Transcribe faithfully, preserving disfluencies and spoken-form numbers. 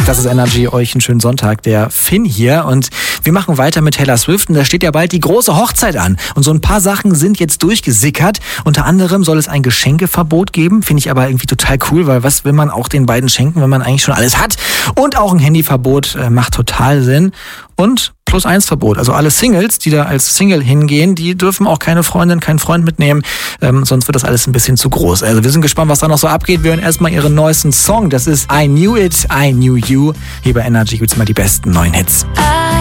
Das ist Energy, euch einen schönen Sonntag. Der Finn hier und wir machen weiter mit Taylor Swift und da steht ja bald die große Hochzeit an. Und so ein paar Sachen sind jetzt durchgesickert. Unter anderem soll es ein Geschenkeverbot geben. Finde ich aber irgendwie total cool, weil was will man auch den beiden schenken, wenn man eigentlich schon alles hat? Und auch ein Handyverbot äh, macht total Sinn. Und Plus-eins-Verbot. Also alle Singles, die da als Single hingehen, die dürfen auch keine Freundin, keinen Freund mitnehmen. Ähm, sonst wird das alles ein bisschen zu groß. Also wir sind gespannt, was da noch so abgeht. Wir hören erstmal ihren neuesten Song. Das ist I Knew It, I Knew You. Hier bei Energy gibt's mal die besten neuen Hits. I